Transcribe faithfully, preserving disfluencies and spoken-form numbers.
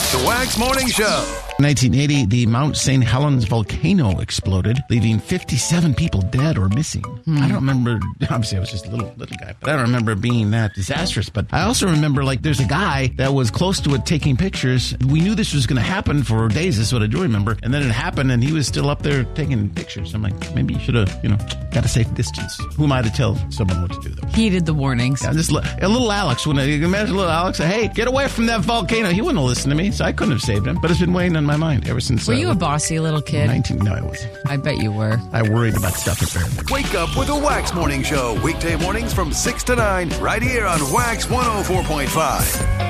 The Wax Morning Show. nineteen eighty, the Mount Saint Helens volcano exploded, leaving fifty-seven people dead or missing. Hmm. I don't remember, obviously I was just a little little guy, but I don't remember it being that disastrous. But I also remember, like, there's a guy that was close to it taking pictures. We knew this was going to happen for days, is what I do remember. And then it happened, and he was still up there taking pictures. I'm like, maybe you should have, you know, got a safe distance. Who am I to tell someone what to do, though? Heeded the warnings. Yeah, just a little Alex, when I, you can imagine little Alex say, hey, get away from that volcano. He wouldn't have listened to me, so I couldn't have saved him. But it's been weighing on my mind ever since. Were uh, you a bossy little kid? nineteen No, I wasn't. I bet you were. I worried about stuff at very much. Wake up with the Wax Morning Show. Weekday mornings from six to nine, right here on Wax one oh four point five.